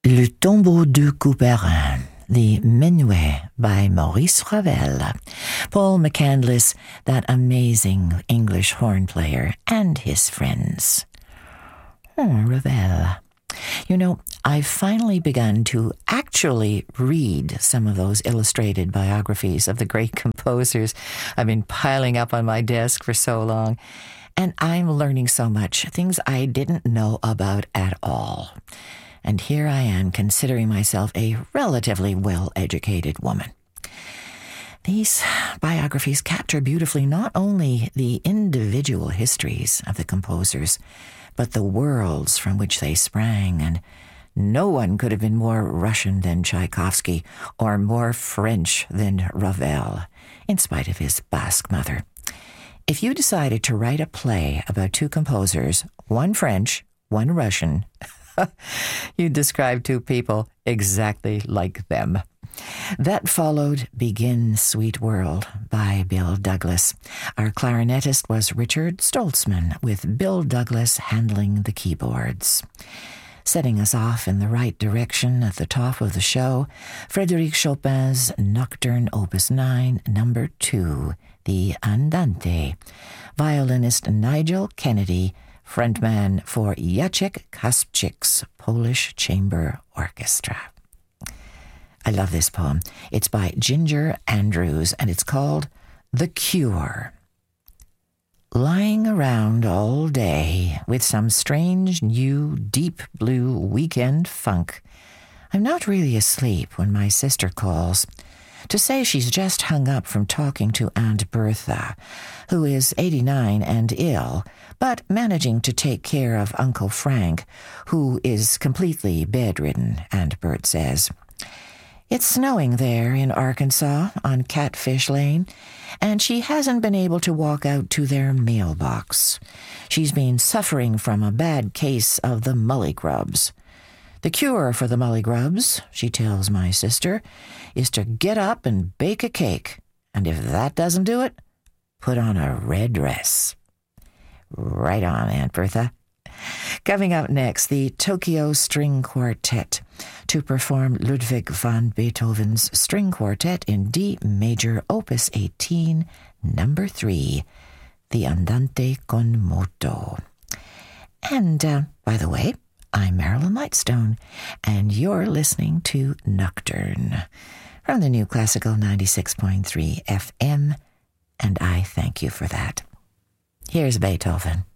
Le Tombeau de Couperin, the Menuet by Maurice Ravel. Paul McCandless, that amazing English horn player, and his friends. Ravel. You know, I've finally begun to actually read some of those illustrated biographies of the great composers I've been piling up on my desk for so long. And I'm learning so much, things I didn't know about at all. And here I am considering myself a relatively well-educated woman. These biographies capture beautifully not only the individual histories of the composers, but the worlds from which they sprang, and no one could have been more Russian than Tchaikovsky or more French than Ravel, in spite of his Basque mother. If you decided to write a play about two composers, one French, one Russian, you'd describe two people exactly like them. That followed Begin, Sweet World by Bill Douglas. Our clarinetist was Richard Stoltzman, with Bill Douglas handling the keyboards. Setting us off in the right direction at the top of the show, Frédéric Chopin's Nocturne Opus 9, number 2, the Andante. Violinist Nigel Kennedy, frontman for Jacek Kasprzyk's Polish Chamber Orchestra. I love this poem. It's by Ginger Andrews, and it's called The Cure. Lying around all day with some strange new deep blue weekend funk, I'm not really asleep when my sister calls to say she's just hung up from talking to Aunt Bertha, who is 89 and ill, but managing to take care of Uncle Frank, who is completely bedridden, Aunt Bert says. It's snowing there in Arkansas on Catfish Lane, and she hasn't been able to walk out to their mailbox. She's been suffering from a bad case of the mullygrubs. The cure for the mullygrubs, she tells my sister, is to get up and bake a cake, and if that doesn't do it, put on a red dress. Right on, Aunt Bertha. Coming up next, the Tokyo String Quartet to perform Ludwig van Beethoven's String Quartet in D Major, Opus 18, number 3, the Andante con moto. And, by the way, I'm Marilyn Lightstone, and you're listening to Nocturne from the New Classical 96.3 FM, and I thank you for that. Here's Beethoven.